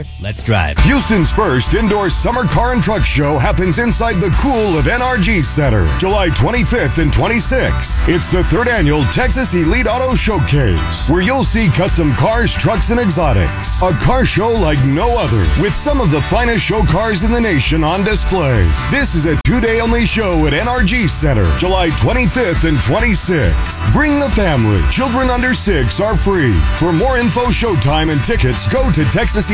Let's drive. Houston's first indoor summer car and truck show happens inside the cool of NRG Center, July 25th and 26th. It's the third annual Texas Elite Auto Showcase, where you'll see custom cars, trucks, and exotics. A car show like no other, with some of the finest show cars in the nation on display. This is a 2-day only show at NRG Center, July 25th and 26th. Bring the family. Children under 6 are free. For more info, showtime, and tickets, go to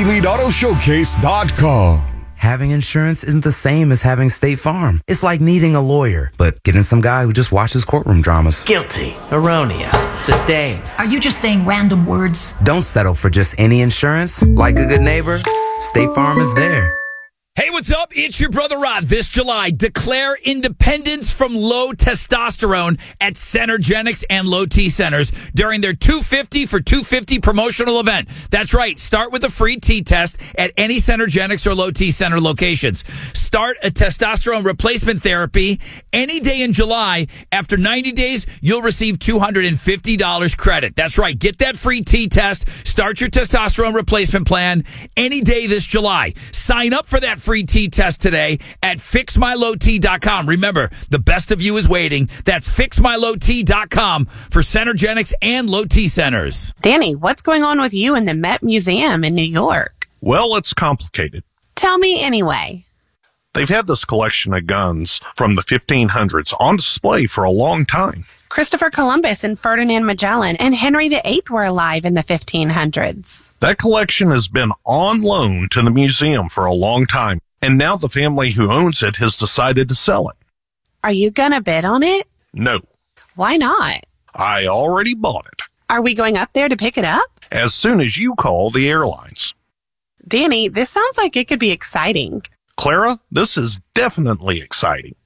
TexasEliteAutoShowcase.com. Having insurance isn't the same as having State Farm. It's like needing a lawyer, but getting some guy who just watches courtroom dramas. Guilty, erroneous, sustained. Are you just saying random words? Don't settle for just any insurance. Like a good neighbor, State Farm is there. Hey, what's up? It's your brother Rod. This July, declare independence from low testosterone at Centergenics and Low T Centers during their 250 for 250 promotional event. That's right. Start with a free T test at any Centergenics or Low T Center locations. Start a testosterone replacement therapy any day in July. After 90 days, you'll receive $250 credit. That's right. Get that free T test. Start your testosterone replacement plan any day this July. Sign up for that free T test today at fixmylowt.com. Remember, the best of you is waiting. That's fixmylowt.com for Centergenics and Low T Centers. Danny, what's going on with you in the Met Museum in New York? Well, it's complicated. Tell me anyway. They've had this collection of guns from the 1500s on display for a long time. Christopher Columbus and Ferdinand Magellan and Henry VIII were alive in the 1500s. That collection has been on loan to the museum for a long time, and now the family who owns it has decided to sell it. Are you gonna bid on it? No. Why not? I already bought it. Are we going up there to pick it up? As soon as you call the airlines. Danny, this sounds like it could be exciting. Clara, this is definitely exciting.